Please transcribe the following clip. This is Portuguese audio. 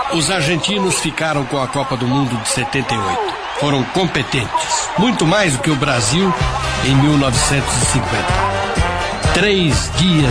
Os argentinos ficaram com a Copa do Mundo de 78. Foram competentes, muito mais do que o Brasil em 1950. 3 dias